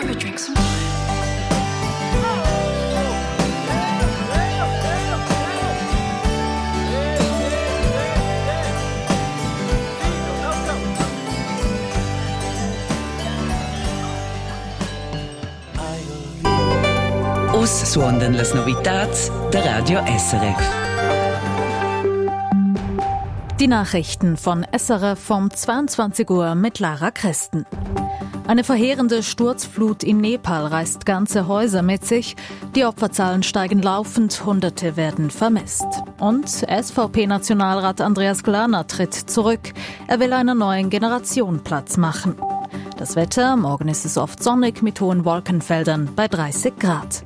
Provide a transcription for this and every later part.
grab a drink sometime? Us suondan las novitats der Radio SRF. Die Nachrichten von SRF um 22 Uhr mit Lara Christen. Eine verheerende Sturzflut in Nepal reißt ganze Häuser mit sich. Die Opferzahlen steigen laufend, Hunderte werden vermisst. Und SVP-Nationalrat Andreas Glana tritt zurück. Er will einer neuen Generation Platz machen. Das Wetter, morgen ist es oft sonnig mit hohen Wolkenfeldern bei 30 Grad.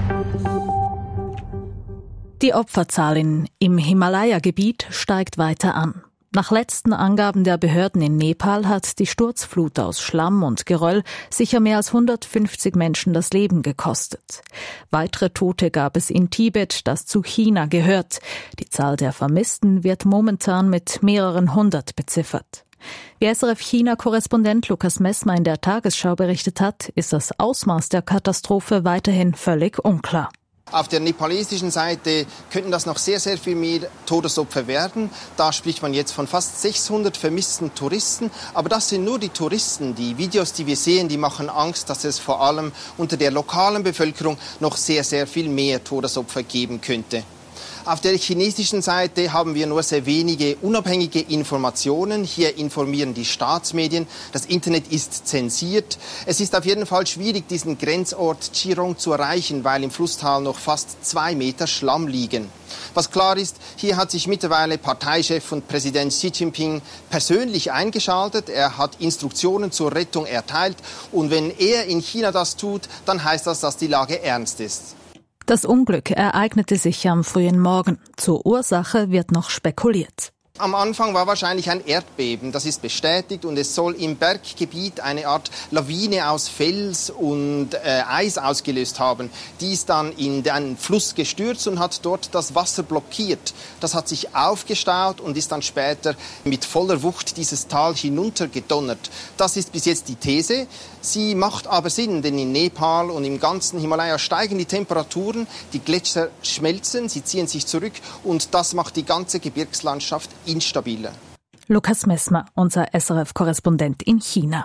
Die Opferzahl im Himalaya-Gebiet steigt weiter an. Nach letzten Angaben der Behörden in Nepal hat die Sturzflut aus Schlamm und Geröll sicher mehr als 150 Menschen das Leben gekostet. Weitere Tote gab es in Tibet, das zu China gehört. Die Zahl der Vermissten wird momentan mit mehreren hundert beziffert. Wie SRF-China-Korrespondent Lukas Messmer in der Tagesschau berichtet hat, ist das Ausmaß der Katastrophe weiterhin völlig unklar. Auf der nepalesischen Seite könnten das noch sehr, sehr viel mehr Todesopfer werden. Da spricht man jetzt von fast 600 vermissten Touristen. Aber das sind nur die Touristen. Die Videos, die wir sehen, die machen Angst, dass es vor allem unter der lokalen Bevölkerung noch sehr, sehr viel mehr Todesopfer geben könnte. Auf der chinesischen Seite haben wir nur sehr wenige unabhängige Informationen. Hier informieren die Staatsmedien. Das Internet ist zensiert. Es ist auf jeden Fall schwierig, diesen Grenzort Chirong zu erreichen, weil im Flusstal noch fast 2 Meter Schlamm liegen. Was klar ist, hier hat sich mittlerweile Parteichef und Präsident Xi Jinping persönlich eingeschaltet. Er hat Instruktionen zur Rettung erteilt. Und wenn er in China das tut, dann heißt das, dass die Lage ernst ist. Das Unglück ereignete sich am frühen Morgen. Zur Ursache wird noch spekuliert. Am Anfang war wahrscheinlich ein Erdbeben, das ist bestätigt, und es soll im Berggebiet eine Art Lawine aus Fels und Eis ausgelöst haben. Die ist dann in den Fluss gestürzt und hat dort das Wasser blockiert. Das hat sich aufgestaut und ist dann später mit voller Wucht dieses Tal hinuntergedonnert. Das ist bis jetzt die These. Sie macht aber Sinn, denn in Nepal und im ganzen Himalaya steigen die Temperaturen, die Gletscher schmelzen, sie ziehen sich zurück und das macht die ganze Gebirgslandschaft instabiler. Lukas Messmer, unser SRF-Korrespondent in China.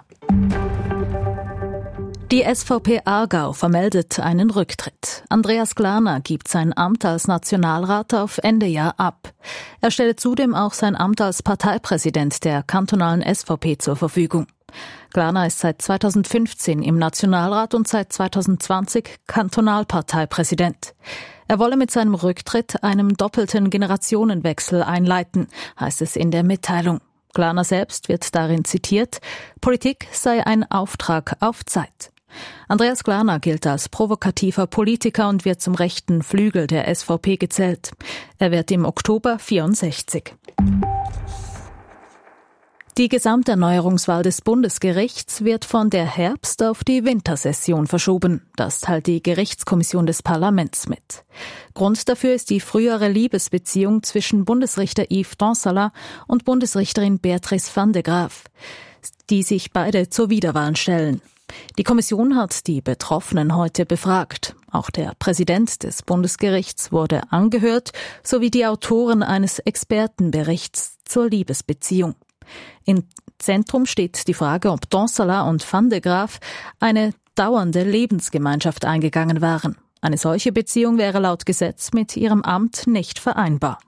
Die SVP Aargau vermeldet einen Rücktritt. Andreas Glana gibt sein Amt als Nationalrat auf Ende Jahr ab. Er stelle zudem auch sein Amt als Parteipräsident der kantonalen SVP zur Verfügung. Glana ist seit 2015 im Nationalrat und seit 2020 Kantonalparteipräsident. Er wolle mit seinem Rücktritt einem doppelten Generationenwechsel einleiten, heißt es in der Mitteilung. Glana selbst wird darin zitiert, Politik sei ein Auftrag auf Zeit. Andreas Glana gilt als provokativer Politiker und wird zum rechten Flügel der SVP gezählt. Er wird im Oktober 64. Die Gesamterneuerungswahl des Bundesgerichts wird von der Herbst- auf die Wintersession verschoben. Das teilt die Gerichtskommission des Parlaments mit. Grund dafür ist die frühere Liebesbeziehung zwischen Bundesrichter Yves Dansalat und Bundesrichterin Beatrice van de Graaf, die sich beide zur Wiederwahl stellen. Die Kommission hat die Betroffenen heute befragt. Auch der Präsident des Bundesgerichts wurde angehört, sowie die Autoren eines Expertenberichts zur Liebesbeziehung. Im Zentrum steht die Frage, ob Dansalat und van de Graaf eine dauernde Lebensgemeinschaft eingegangen waren. Eine solche Beziehung wäre laut Gesetz mit ihrem Amt nicht vereinbar.